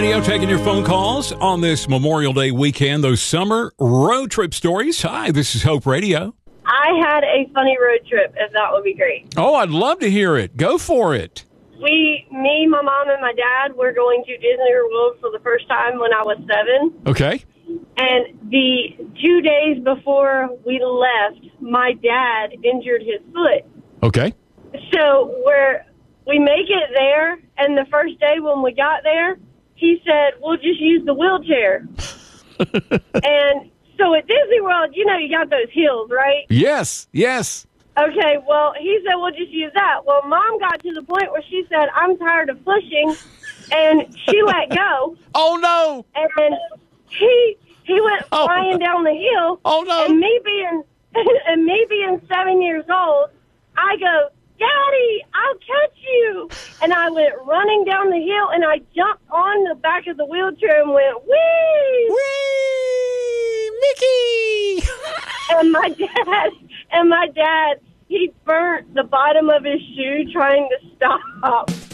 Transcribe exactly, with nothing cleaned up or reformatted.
Radio taking your phone calls on this Memorial Day weekend, those summer road trip stories. Hi, this is Hope Radio. I had a funny road trip, if that would be great. Oh, I'd love to hear it. Go for it. We, me, my mom, and my dad were going to Disney World for the first time when I was seven. Okay. And the two days before we left, my dad injured his foot. Okay. So we're, we make it there, and the first day when we got there, he said, we'll just use the wheelchair. And so at Disney World, you know, you got those hills, right? Yes, yes. Okay, well, he said, we'll just use that. Well, Mom got to the point where she said, I'm tired of pushing, and she let go. Oh, no. And he he went Oh. flying down the hill. Oh, no. And me being, and me being seven years old, I go, Daddy, I'll catch you. And I went running down the hill, and I jumped on the back of the wheelchair and went, whee! Whee! Mickey! And my dad, and my dad, he burnt the bottom of his shoe trying to stop.